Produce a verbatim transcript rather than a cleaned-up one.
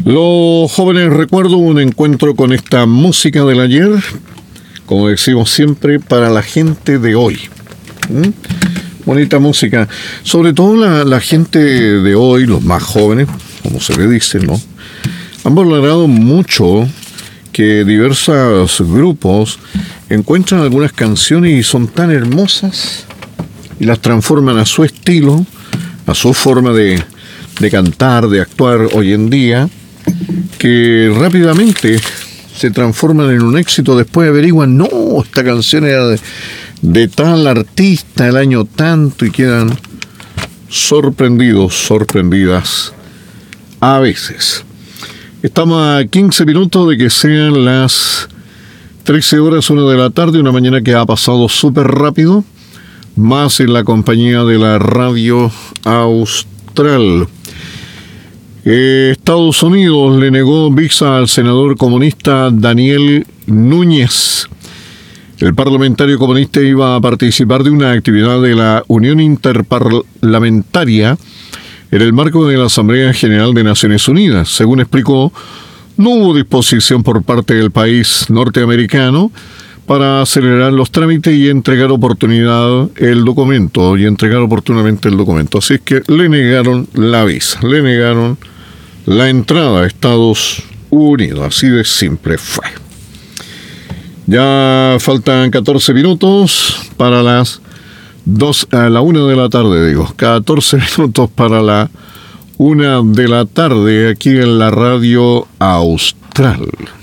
Los jóvenes recuerdo un encuentro con esta música del ayer, como decimos siempre, para la gente de hoy. ¿Mm? Bonita música, sobre todo la, la gente de hoy, los más jóvenes, como se le dice, ¿no? Han valorado mucho que diversos grupos encuentran algunas canciones y son tan hermosas y las transforman a su estilo, a su forma de, de cantar, de actuar hoy en día, que rápidamente se transforman en un éxito. Después averiguan, no, esta canción era de, de tal artista el año tanto, y quedan sorprendidos, sorprendidas a veces. Estamos a quince minutos de que sean las trece horas, una de la tarde, una mañana que ha pasado súper rápido, más en la compañía de la Radio Austral. Eh, Estados Unidos le negó visa al senador comunista Daniel Núñez. El parlamentario comunista iba a participar de una actividad de la Unión Interparlamentaria en el marco de la Asamblea General de Naciones Unidas. Según explicó, no hubo disposición por parte del país norteamericano para acelerar los trámites y entregar oportunidad el documento, y entregar oportunamente el documento. Así es que le negaron la visa, le negaron la entrada a Estados Unidos. Así de simple fue. Ya faltan catorce minutos para las dos, a la una de la tarde, digo. catorce minutos para la una de la tarde aquí en la Radio Austral.